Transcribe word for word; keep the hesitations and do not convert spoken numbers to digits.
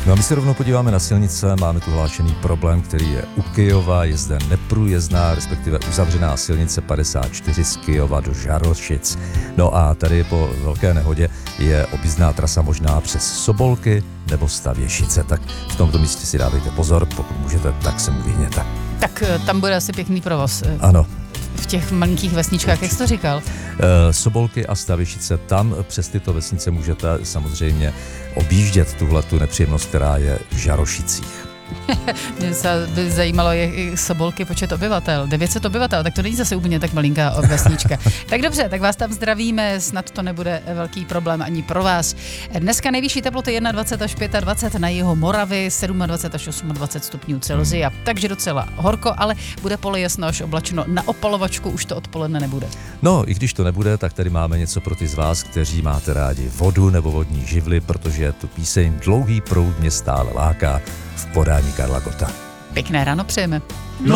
No a my se rovnou podíváme na silnice. Máme tu hlášený problém, který je u Kyjova. Je zde neprůjezdná, respektive uzavřená silnice padesát čtyři z Kyjova do Žarošic. No a tady po velké nehodě je objízdná trasa možná přes Sobolky nebo Stavěšice. Tak v tomto místě si dávejte pozor, pokud můžete, tak se mu vyhněte. Tak tam bude asi pěkný provoz. Ano. V těch malinkých vesničkách, jak jsi to říkal? Sobolky a Stavěšice, tam přes tyto vesnice můžete samozřejmě objíždět tuhletu nepříjemnost, která je v Žarošicích. Mě se by zajímalo, je Sobolky počet obyvatel. devět set obyvatel, tak to není zase úplně tak malinká vesnička. Tak dobře, tak vás tam zdravíme, snad to nebude velký problém ani pro vás. Dneska nejvyšší teploty dvacet jedna až dvacet pět, na jihu Moravy dvacet sedm až dvacet osm stupňů Celsia, takže docela horko, ale bude polojasno až oblačno. Na opalovačku už to odpoledne nebude. No, i když to nebude, tak tady máme něco pro ty z vás, kteří máte rádi vodu nebo vodní živly, protože tu píseň Dlouhý proud mě stále láká v podání Karla Gotta. Pěkné ráno přejeme.